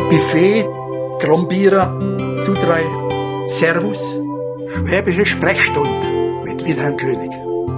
Buffet, Trombierer, Zutrei, Servus, Schwäbische Sprechstunde mit Wilhelm König.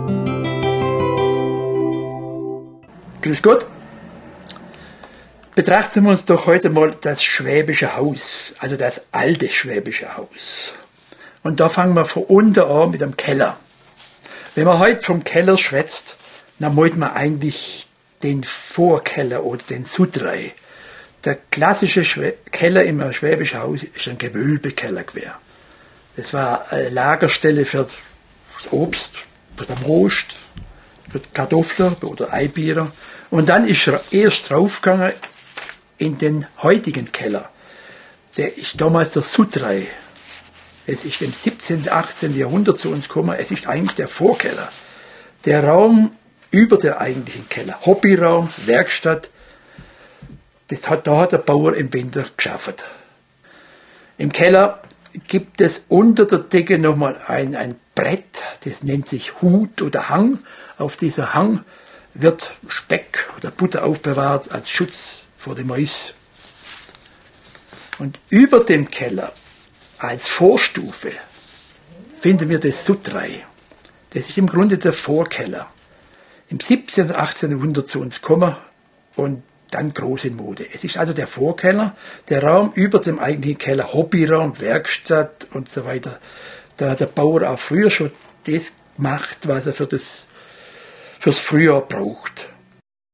Grüß Gott. Betrachten wir uns doch heute mal das Schwäbische Haus, also das alte Schwäbische Haus. Und da fangen wir von unten an mit dem Keller. Wenn man heute vom Keller schwätzt, dann meint man eigentlich den Vorkeller oder den Sutrei. Der klassische Keller im Schwäbischen Haus ist ein Gewölbekeller gewesen. Das war eine Lagerstelle für das Obst, für den Rost, für die Kartoffeln oder Eibier. Und dann ist er erst draufgegangen in den heutigen Keller. Der ist damals der Sutrei. Es ist im 17., 18. Jahrhundert zu uns gekommen. Es ist eigentlich der Vorkeller. Der Raum über der eigentlichen Keller. Hobbyraum, Werkstatt. Da hat der Bauer im Winter geschaffen. Im Keller gibt es unter der Decke nochmal ein Brett, das nennt sich Hut oder Hang. Auf dieser Hang wird Speck oder Butter aufbewahrt als Schutz vor dem Mäus. Und über dem Keller, als Vorstufe, finden wir das Sutrei. Das ist im Grunde der Vorkeller. Im 17. und 18. Jahrhundert zu uns gekommen und dann groß in Mode. Es ist also der Vorkeller, der Raum über dem eigentlichen Keller, Hobbyraum, Werkstatt und so weiter. Da hat der Bauer auch früher schon das gemacht, was er fürs Frühjahr braucht.